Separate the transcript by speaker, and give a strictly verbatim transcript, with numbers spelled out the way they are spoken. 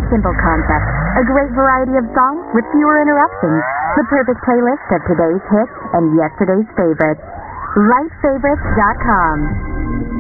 Speaker 1: a simple concept. A great variety of songs with fewer interruptions. The perfect playlist of today's hits and yesterday's favorites. light favorites dot com